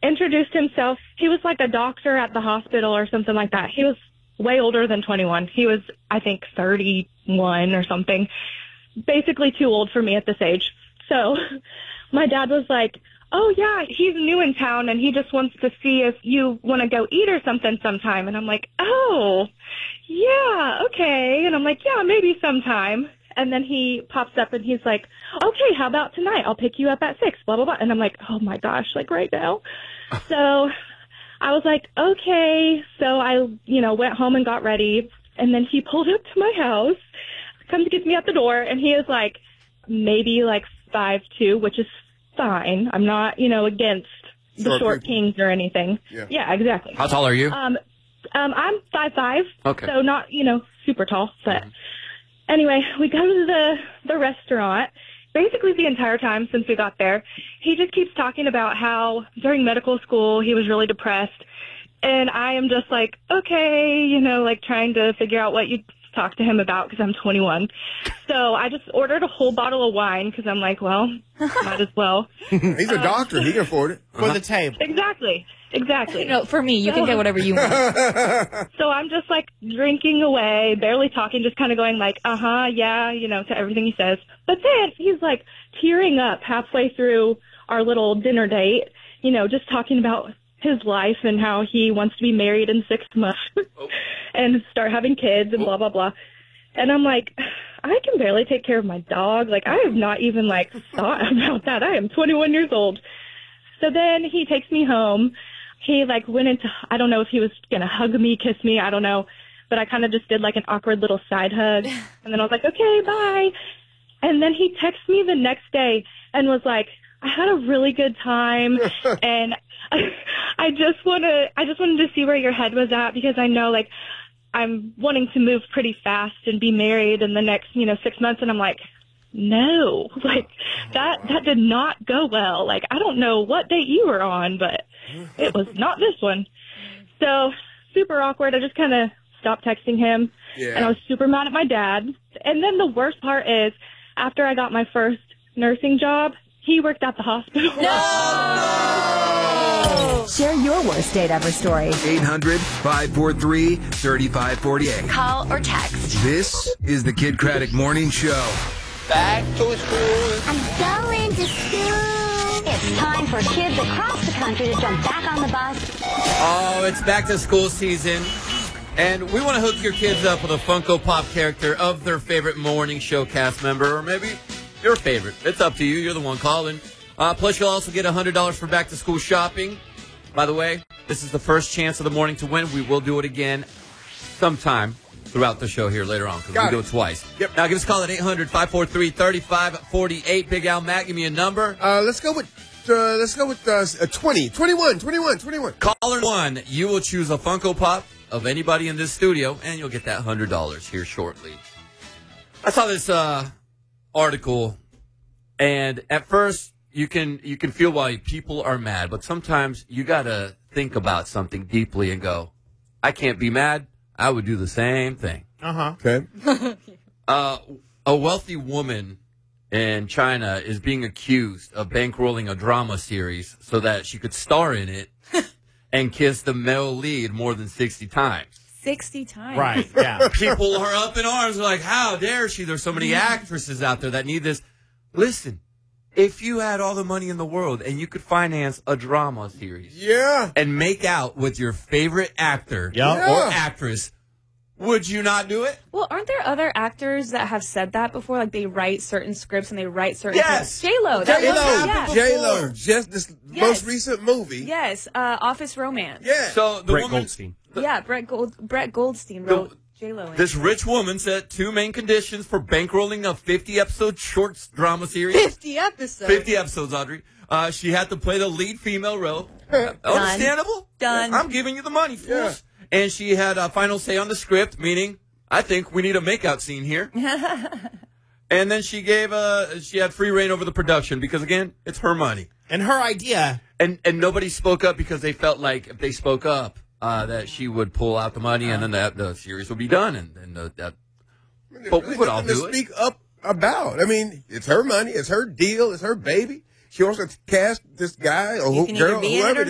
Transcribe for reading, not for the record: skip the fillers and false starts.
introduced himself. He was like a doctor at the hospital or something like that. He was way older than 21. He was, I think, 31 or something. Basically too old for me at this age. So my dad was like, oh, yeah, he's new in town, and he just wants to see if you want to go eat or something sometime. And I'm like, oh, yeah, okay. And I'm like, yeah, maybe sometime. And then he pops up and he's like, okay, how about tonight? I'll pick you up at 6, blah, blah, blah. And I'm like, oh, my gosh, like right now. So I was like, okay. So I, went home and got ready. And then he pulled up to my house, comes to get me at the door. And he is like maybe like 5'2", which is fine. I'm not, against the short kings or anything. Yeah, exactly. How tall are you? I'm 5'5". Okay. So not, super tall, but anyway, we go to the restaurant. Basically the entire time since we got there, he just keeps talking about how during medical school he was really depressed. And I am just like, okay, like trying to figure out what you talk to him about because I'm 21. So I just ordered a whole bottle of wine because I'm like, well, might as well. He's a doctor. He can afford it. For the table. Exactly. For me, you can get whatever you want. So I'm just like drinking away, barely talking, just kind of going like, yeah, to everything he says. But then he's like tearing up halfway through our little dinner date, just talking about his life and how he wants to be married in 6 months and start having kids and blah, blah, blah. And I'm like, I can barely take care of my dog. Like, I have not even, thought about that. I am 21 years old. So then he takes me home. He, went into, I don't know if he was going to hug me, kiss me, I don't know. But I kind of just did, an awkward little side hug. And then I was like, okay, bye. And then he texted me the next day and was like, I had a really good time, and I just wanted to see where your head was at because I know, I'm wanting to move pretty fast and be married in the next, 6 months. And I'm like, no, that did not go well. I don't know what date you were on, but it was not this one. So super awkward. I just kind of stopped texting him, and I was super mad at my dad. And then the worst part is after I got my first nursing job, he worked at the hospital. No! Share your worst date ever story. 800-543-3548. Call or text. This is the Kid Craddock Morning Show. Back to school. I'm going to school. It's time for kids across the country to jump back on the bus. Oh, it's back to school season. And we want to hook your kids up with a Funko Pop character of their favorite morning show cast member, or maybe your favorite. It's up to you. You're the one calling. Plus, you'll also get $100 for back-to-school shopping. By the way, this is the first chance of the morning to win. We will do it again sometime throughout the show here later on because we do it twice. Yep. Now, give us a call at 800-543-3548. Big Al Matt, give me a number. Let's go with 20. 21. Caller 1, you will choose a Funko Pop of anybody in this studio, and you'll get that $100 here shortly. I saw this article, and at first you can feel why people are mad, but sometimes you gotta think about something deeply and go, I can't be mad. I would do the same thing. Okay. A wealthy woman in China is being accused of bankrolling a drama series so that she could star in it and kiss the male lead more than 60 times. 60 times. Right, yeah. People are up in arms. They're like, how dare she? There's so many actresses out there that need this. Listen, if you had all the money in the world and you could finance a drama series and make out with your favorite actor or actress, would you not do it? Well, aren't there other actors that have said that before? Like they write certain scripts and they write certain J-Lo. J-Lo. Just this most recent movie. Yes, Office Romance. Yeah. So the Brett woman, Goldstein. Brett Goldstein wrote J-Lo in This rich woman set 2 main conditions for bankrolling a 50-episode short drama series. 50 episodes. 50 episodes, Audrey. She had to play the lead female role. Understandable? Done. I'm giving you the money, fools. And she had a final say on the script, meaning, I think we need a makeout scene here. And then she had free reign over the production because, again, it's her money. And her idea. And nobody spoke up because they felt like if they spoke up, that she would pull out the money and then the series would be done. But we would all do it. Speak up about. I mean, it's her money. It's her deal. It's her baby. She wants to cast this guy or girl, whoever.